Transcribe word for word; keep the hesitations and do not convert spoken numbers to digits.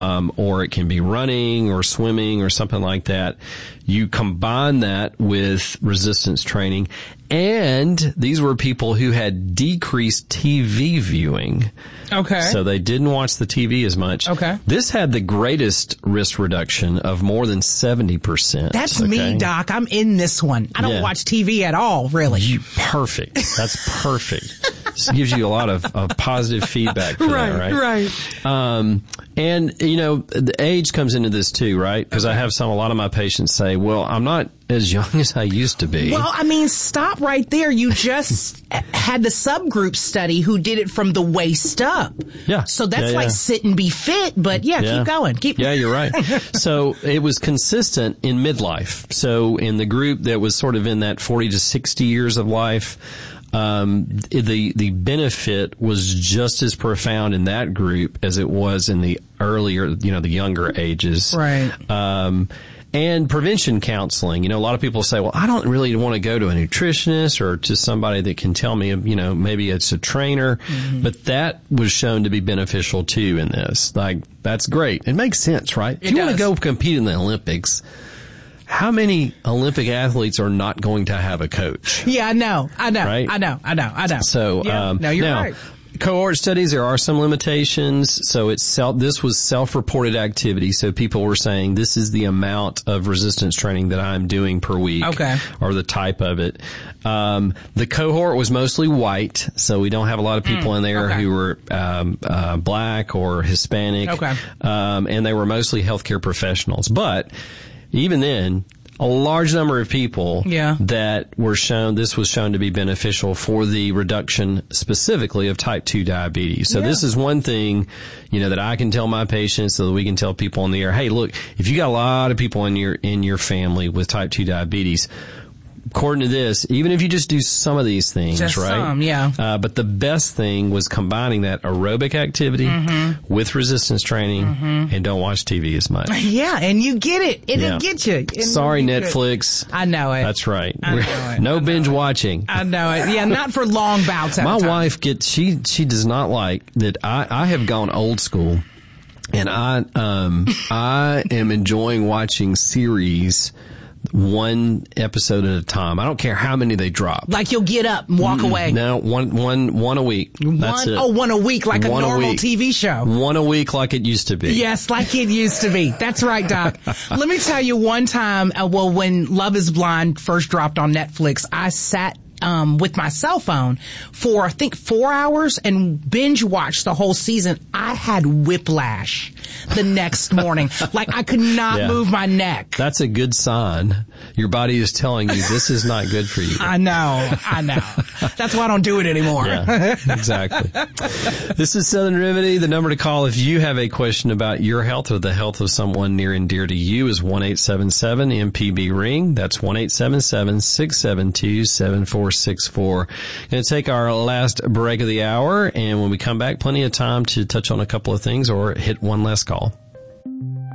um, or it can be running or swimming or something like that. You combine that with resistance training, and these were people who had decreased T V viewing. Okay. So they didn't watch the T V as much. Okay. This had the greatest risk reduction of more than seventy percent. That's okay? me, Doc. I'm in this one. I don't Yeah. watch T V at all, really. You, perfect. That's perfect. This gives you a lot of, of positive feedback for right, that, right? right. Um, and, you know, the age comes into this too, right? Because I have some, a lot of my patients say, well, I'm not as young as I used to be. Well, I mean, stop right there. You just had the subgroup study who did it from the waist up. Yeah. So that's yeah, like yeah. sit and be fit, but yeah, Yeah. keep going. Keep Yeah, you're right. So it was consistent in midlife. So in the group that was sort of in that forty to sixty years of life, um, the, the benefit was just as profound in that group as it was in the earlier, you know, the younger ages. Right. Um, and prevention counseling. You know, a lot of people say, well, I don't really want to go to a nutritionist or to somebody that can tell me, you know, maybe it's a trainer. Mm-hmm. But that was shown to be beneficial too in this. Like, that's great. It makes sense, right? It if you does. want to go compete in the Olympics, how many Olympic athletes are not going to have a coach? Yeah, I know. I know. Right? I know. I know. I know. So, yeah. um, no, you're now, right. cohort studies, there are some limitations. So it's self, this was self-reported activity. So people were saying this is the amount of resistance training that I'm doing per week. Okay. Or the type of it. Um, the cohort was mostly white. So we don't have a lot of people Mm, in there okay. who were, um, uh, black or Hispanic. Okay. Um, and they were mostly healthcare professionals. But even then, a large number of people Yeah. that were shown, this was shown to be beneficial for the reduction specifically of type two diabetes. So Yeah. this is one thing, you know, that I can tell my patients so that we can tell people on the air, hey, look, if you got a lot of people in your, in your family with type two diabetes, according to this, even if you just do some of these things, Just right? some, yeah. Uh, but the best thing was combining that aerobic activity Mm-hmm. with resistance training Mm-hmm. and don't watch T V as much. Yeah, and you get it. It'll Yeah. get you. It'll Sorry, get you. Netflix. I know it. That's right. I know it. No I know binge it. watching. I know it. Yeah, not for long bouts at My a time. wife gets, she, she does not like that. I, I have gone old school and I, um, I am enjoying watching series one episode at a time. I don't care how many they drop. Like you'll get up and walk Mm-mm. away. No, one, one, one a week. That's one, it. Oh, one a week, like One a a normal week. T V show. One a week like it used to be. Yes, like it used to be. That's right, Doc. Let me tell you one time, uh, well, when Love is Blind first dropped on Netflix, I sat um with my cell phone for I think four hours and binge watched the whole season. I had whiplash the next morning. Like I could not Yeah. move my neck. That's a good sign. Your body is telling you this is not good for you. I know, I know. That's why I don't do it anymore. Yeah, exactly. This is Southern Remedy. The number to call if you have a question about your health or the health of someone near and dear to you is one eight seven seven M P B ring. That's one eight seven seven, six seven two, seven four six four. Going to take our last break of the hour, and when we come back, plenty of time to touch on a couple of things or hit one last call.